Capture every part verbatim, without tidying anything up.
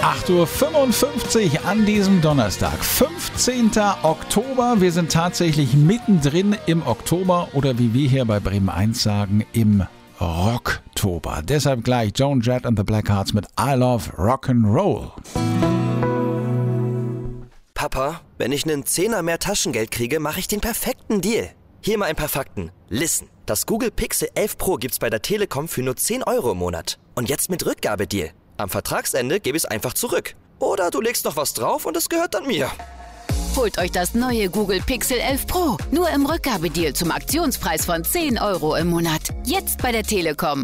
acht Uhr fünfundfünfzig an diesem Donnerstag, fünfzehnten Oktober. Wir sind tatsächlich mittendrin im Oktober oder wie wir hier bei Bremen eins sagen, im Rocktober. Deshalb gleich Joan Jett and the Blackhearts mit I Love Rock'n'Roll. Papa, wenn ich einen Zehner mehr Taschengeld kriege, mache ich den perfekten Deal. Hier mal ein paar Fakten. Listen, das Google Pixel elf Pro gibt's bei der Telekom für nur zehn Euro im Monat. Und jetzt mit Rückgabedeal. Am Vertragsende gebe ich es einfach zurück. Oder du legst noch was drauf und es gehört dann mir. Holt euch das neue Google Pixel elf Pro. Nur im Rückgabedeal zum Aktionspreis von zehn Euro im Monat. Jetzt bei der Telekom.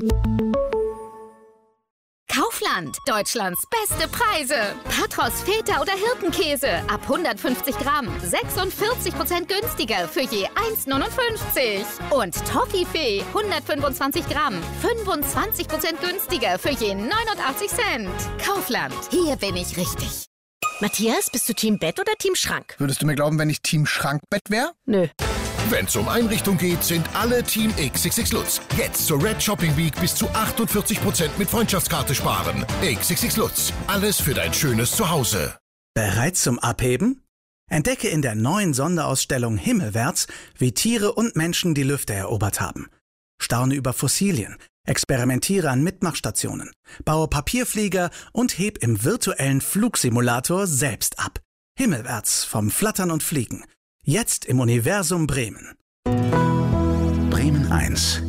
Kaufland, Deutschlands beste Preise. Patros, Feta oder Hirtenkäse ab hundertfünfzig Gramm, sechsundvierzig Prozent günstiger für je eins Komma neunundfünfzig. Und Toffifee, hundertfünfundzwanzig Gramm, fünfundzwanzig Prozent günstiger für je neunundachtzig Cent. Kaufland, hier bin ich richtig. Matthias, bist du Team Bett oder Team Schrank? Würdest du mir glauben, wenn ich Team Schrankbett wäre? Nö. Wenn's um Einrichtung geht, sind alle Team X X X Lutz. Jetzt zur Red Shopping Week bis zu achtundvierzig Prozent mit Freundschaftskarte sparen. X X X Lutz. Alles für dein schönes Zuhause. Bereit zum Abheben? Entdecke in der neuen Sonderausstellung Himmelwärts, wie Tiere und Menschen die Lüfte erobert haben. Staune über Fossilien, experimentiere an Mitmachstationen, baue Papierflieger und heb im virtuellen Flugsimulator selbst ab. Himmelwärts vom Flattern und Fliegen. Jetzt im Universum Bremen. Bremen eins.